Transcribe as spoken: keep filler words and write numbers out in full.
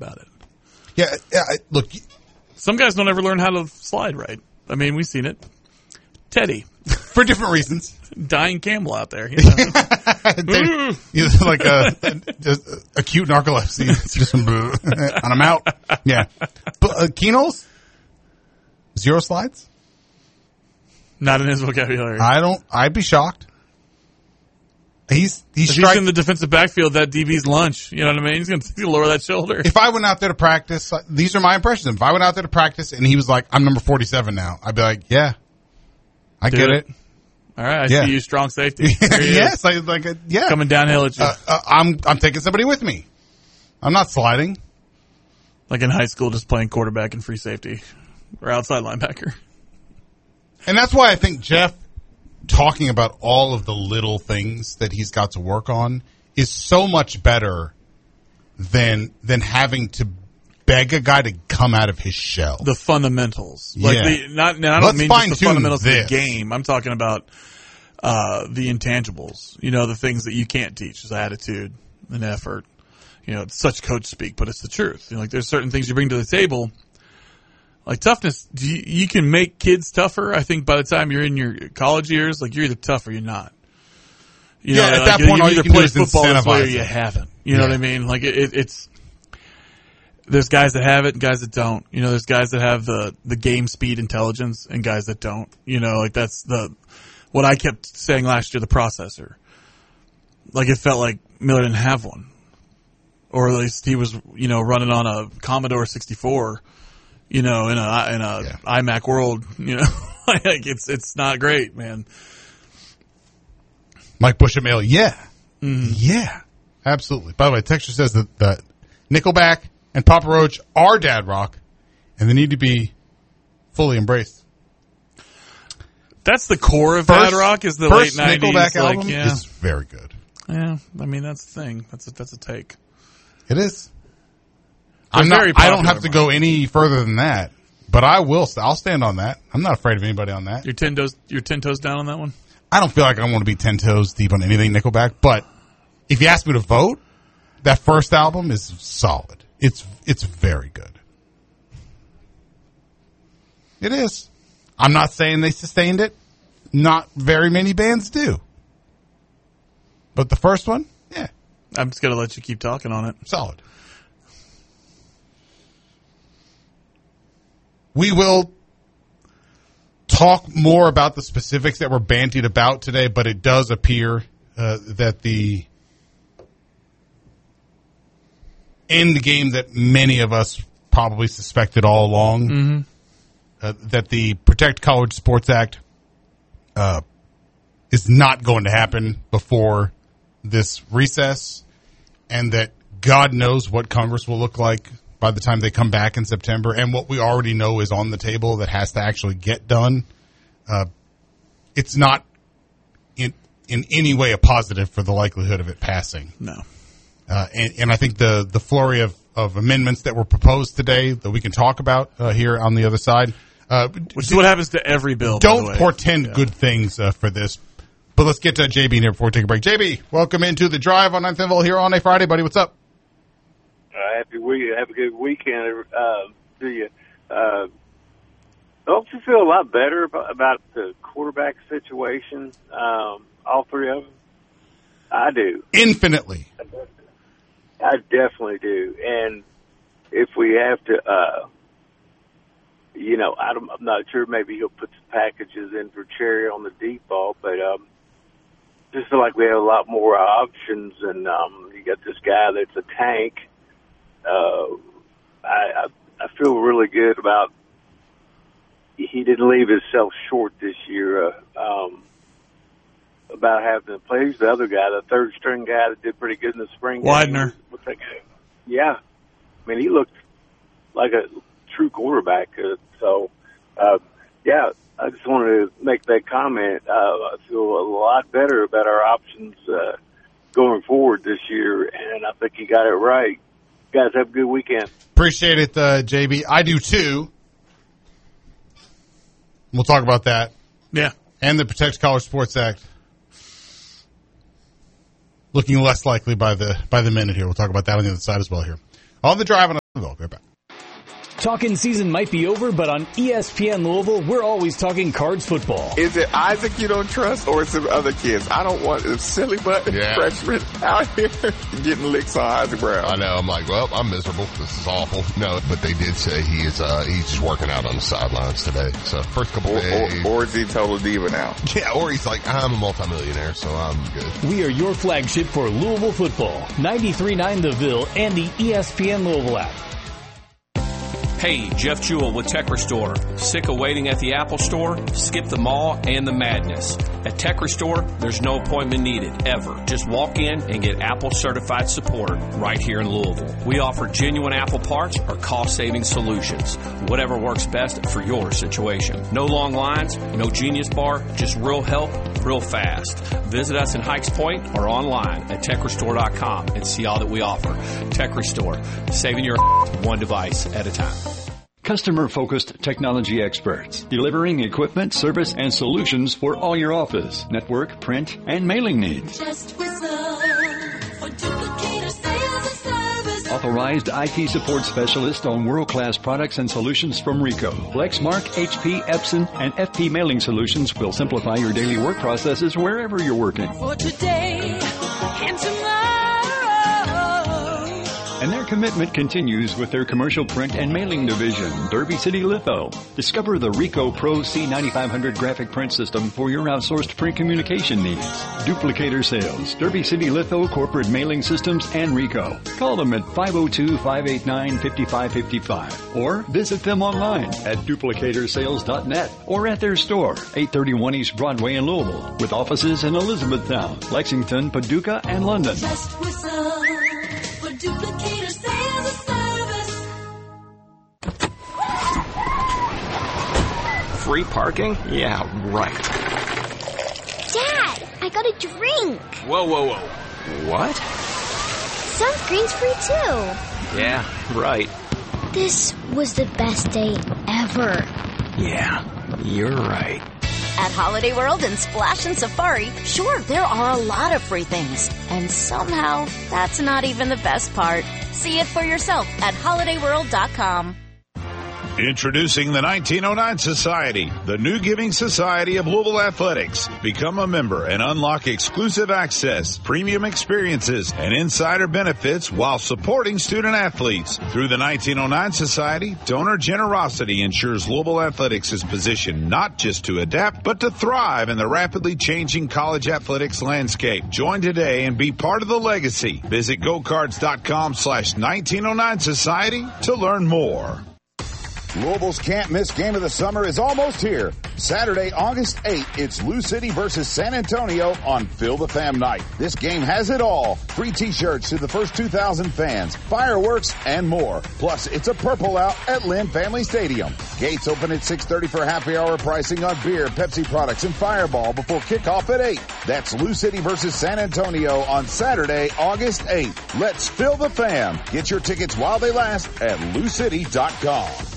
about it. Yeah, yeah. Look, some guys don't ever learn how to slide right. I mean, we've seen it. Teddy, for different reasons. Dying camel out there, you know? He's like a, a, acute narcolepsy. Just and I'm out. Yeah, but uh, Keno's zero slides. Not in his vocabulary. I don't. I'd be shocked. He's he's, if strike- he's in the defensive backfield. That D B's lunch. You know what I mean? He's going to lower that shoulder. If I went out there to practice, these are my impressions. If I went out there to practice and he was like, "I'm number forty-seven now," I'd be like, "Yeah, I Do get it. it." All right, I yeah. see you, strong safety. Yes, I, like a, yeah, coming downhill at you. Uh, uh, I'm I'm taking somebody with me. I'm not sliding. Like in high school, just playing quarterback and free safety or outside linebacker. And that's why I think Jeff talking about all of the little things that he's got to work on is so much better than than having to beg a guy to come out of his shell. The fundamentals. Like yeah. the, not, now, I don't Let's mean just the fundamentals this. of the game. I'm talking about uh, the intangibles. You know, the things that you can't teach is attitude and effort. You know, it's such coach speak, but it's the truth. You know, like there's certain things you bring to the table. Like toughness, you, you can make kids tougher. I think by the time you're in your college years, like you're either tough or you're not. You yeah, know, at like that you, point, you all either you can play do is football this way or incentivize you it. haven't. You know yeah. what I mean? Like it, it, it's there's guys that have it and guys that don't. You know, there's guys that have the the game speed intelligence and guys that don't. You know, like that's the what I kept saying last year. The processor, like it felt like Miller didn't have one, or at least he was, you know, running on a Commodore sixty-four. You know, in a in a yeah. iMac world, you know, like it's it's not great, man. Mike Bushamale, yeah, Mm-hmm. yeah, absolutely. By the way, Texture says that, that Nickelback and Papa Roach are dad rock, and they need to be fully embraced. That's the core of First, dad rock. Is the first late nineties Nickelback like, album yeah. is very good. Yeah, I mean that's the thing. That's a, that's a take. It is. They're I'm not, very I don't have popular, to go any further than that, but I will. I'll stand on that. I'm not afraid of anybody on that. You're ten toes. You're ten toes down on that one. I don't feel like I want to be ten toes deep on anything Nickelback, but if you ask me to vote, that first album is solid. It's it's very good. It is. I'm not saying they sustained it. Not very many bands do. But the first one, yeah. I'm just gonna let you keep talking on it. Solid. We will talk more about the specifics that were bandied about today, but it does appear uh, that the end game that many of us probably suspected all along, Mm-hmm. uh, that the Protect College Sports Act uh, is not going to happen before this recess, and that God knows what Congress will look like by the time they come back in September, and what we already know is on the table that has to actually get done. Uh, it's not in in any way a positive for the likelihood of it passing. No. Uh, and, and I think the, the flurry of, of amendments that were proposed today that we can talk about uh, here on the other side. Uh, Which is what happens to every bill. by the Don't way. portend Yeah. good things uh, for this. But let's get to J B in here before we take a break. J B, welcome into the drive on ninth Level here on a Friday, buddy. What's up? Uh, happy week. Have a good weekend uh, to you. Uh, don't you feel a lot better about, about the quarterback situation? Um, all three of them. I do. Infinitely. I definitely do. And if we have to, uh, you know, I don't, I'm not sure. Maybe he'll put some packages in for Cherry on the deep ball, but um, just feel like we have a lot more options. And um, you got this guy that's a tank. Uh, I, I I feel really good about. He didn't leave himself short this year. Uh, um, about having to play. He's the other guy, the third string guy that did pretty good in the spring. Widener. Game. What's that guy? Yeah, I mean he looked like a true quarterback. Uh, so, uh, yeah, I just wanted to make that comment. Uh, I feel a lot better about our options uh, going forward this year, and I think he got it right. Guys, have a good weekend. Appreciate it, uh, J B. I do too. We'll talk about that. Yeah. And the Protect College Sports Act. Looking less likely by the by the minute here. We'll talk about that on the other side as well here. On the drive on We'll go right back. Talking season might be over, but on E S P N Louisville, we're always talking Cards football. Is it Isaac you don't trust or some other kids? I don't want a silly butt yeah. freshman out here getting licks on Isaac Brown. I know. I'm like, well, I'm miserable. This is awful. No, but they did say he is, uh, he's just working out on the sidelines today. So first couple or, days. Or, or is he total diva now? Yeah, or he's like, I'm a multimillionaire, so I'm good. We are your flagship for Louisville football. ninety-three point nine The Ville and the E S P N Louisville app. Hey, Jeff Jewell with Tech Restore. Sick of waiting at the Apple Store? Skip the mall and the madness. At Tech Restore, there's no appointment needed, ever. Just walk in and get Apple certified support right here in Louisville. We offer genuine Apple parts or cost-saving solutions. Whatever works best for your situation. No long lines, no Genius Bar, just real help, real fast. Visit us in Hikes Point or online at tech restore dot com and see all that we offer. Tech Restore, saving your one device at a time. Customer-focused technology experts, delivering equipment, service, and solutions for all your office, network, print, and mailing needs. Just whistle for Duplicator Sales and Service. Authorized I T support specialist on world-class products and solutions from Rico. Lexmark, H P, Epson, and F P Mailing Solutions will simplify your daily work processes wherever you're working. For today and tomorrow. And their commitment continues with their commercial print and mailing division, Derby City Litho. Discover the Rico Pro C ninety-five hundred graphic print system for your outsourced print communication needs. Duplicator Sales, Derby City Litho Corporate Mailing Systems, and Rico. Call them at five oh two, five eight nine, five five five five or visit them online at duplicator sales dot net or at their store, eight thirty-one East Broadway in Louisville, with offices in Elizabethtown, Lexington, Paducah, and London. Just whistle for Duplicator Sales and Service. Free parking? Yeah, right. Dad, I got a drink. Whoa, whoa, whoa. What? Sunscreen's free too. Yeah, right. This was the best day ever. Yeah, you're right. At Holiday World and Splash and Safari, sure, there are a lot of free things. And somehow, that's not even the best part. See it for yourself at holiday world dot com. Introducing the nineteen oh nine Society, the new giving society of Louisville Athletics. Become a member and unlock exclusive access, premium experiences, and insider benefits while supporting student athletes. Through the nineteen oh nine Society, donor generosity ensures Louisville Athletics is positioned not just to adapt, but to thrive in the rapidly changing college athletics landscape. Join today and be part of the legacy. Visit gocards.com slash 1909 Society to learn more. Louisville's can't-miss game of the summer is almost here. Saturday, August eighth, it's Lou City versus San Antonio on Fill the Fam Night. This game has it all. Free T-shirts to the first two thousand fans, fireworks, and more. Plus, it's a purple out at Lynn Family Stadium. Gates open at six thirty for happy hour pricing on beer, Pepsi products, and Fireball before kickoff at eight. That's Lou City versus San Antonio on Saturday, August eighth. Let's fill the fam. Get your tickets while they last at lou city dot com.